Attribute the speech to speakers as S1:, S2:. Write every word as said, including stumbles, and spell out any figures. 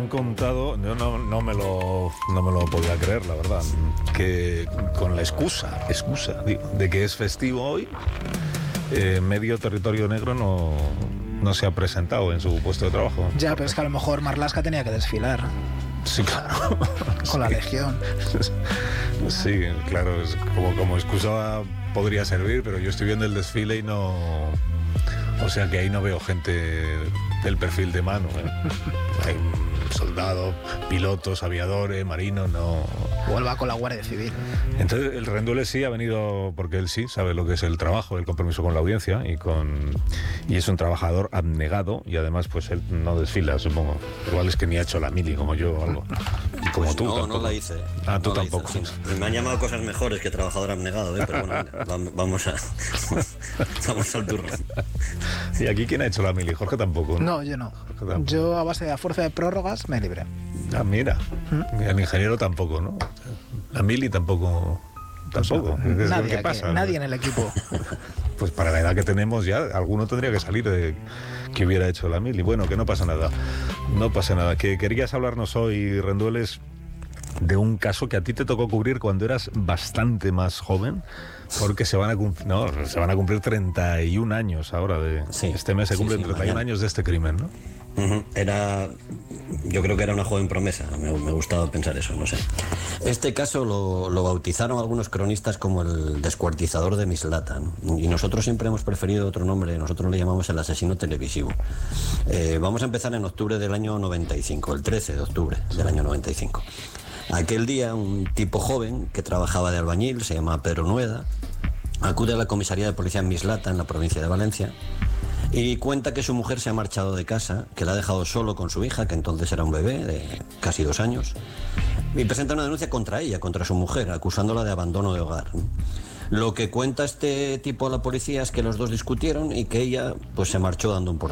S1: han contado, yo no, no, me lo, no me lo podía creer, la verdad, que con la excusa, excusa digo, de que es festivo hoy, eh, medio territorio negro no, no se ha presentado en su puesto de trabajo.
S2: Ya, pero es que a lo mejor Marlaska tenía que desfilar.
S1: Sí, claro.
S2: Con sí. la Legión.
S1: Sí, claro, es como, como excusa podría servir, pero yo estoy viendo el desfile y no... O sea que ahí no veo gente del perfil de Manu, ¿eh? Hay soldados, pilotos, aviadores, marinos, no...
S2: Vuelva con la Guardia Civil.
S1: Entonces el Rendueles sí ha venido porque él sí sabe lo que es el trabajo, el compromiso con la audiencia y con y es un trabajador abnegado y además pues él no desfila, supongo. Igual es que ni ha hecho la mili como yo o algo. Y como
S3: pues
S1: tú
S3: no,
S1: tampoco.
S3: No la hice.
S1: Ah, tú
S3: no
S1: tampoco.
S3: Hice, sí. Me han llamado cosas mejores que trabajador abnegado, ¿eh? Pero bueno, vamos a vamos al turno.
S1: ¿Y aquí quién ha hecho la mili? Jorge tampoco, ¿no?
S2: No, yo no. Tampoco. Yo a base de a fuerza de prórrogas me libré.
S1: Ah, mira. ¿Mm? El ingeniero tampoco, ¿no? La mili tampoco. Tampoco.
S2: Pues nadie, ¿qué pasa? Que, nadie en el equipo.
S1: Pues para la edad que tenemos ya, alguno tendría que salir de que hubiera hecho la mili. Bueno, que no pasa nada. No pasa nada. Que querías hablarnos hoy, Rendueles, de un caso que a ti te tocó cubrir cuando eras bastante más joven, porque se van a cumplir, no, se van a cumplir treinta y un años ahora de sí, este mes se cumplen sí, sí, treinta y un años de este crimen, ¿no?
S3: Uh-huh. Era, yo creo que era una joven promesa, me, me gustaba pensar eso, no sé. Este caso lo, lo bautizaron algunos cronistas como el descuartizador de Mislata, ¿no? Y nosotros siempre hemos preferido otro nombre, nosotros le llamamos el asesino televisivo. Eh, vamos a empezar en octubre del año noventa y cinco, el trece de octubre del año noventa y cinco. Aquel día un tipo joven que trabajaba de albañil, se llama Pedro Nueda, acude a la comisaría de policía en Mislata, en la provincia de Valencia, y cuenta que su mujer se ha marchado de casa, que la ha dejado solo con su hija, que entonces era un bebé de casi dos años, y presenta una denuncia contra ella, contra su mujer, acusándola de abandono de hogar. Lo que cuenta este tipo a la policía es que los dos discutieron y que ella pues se marchó dando un portazo.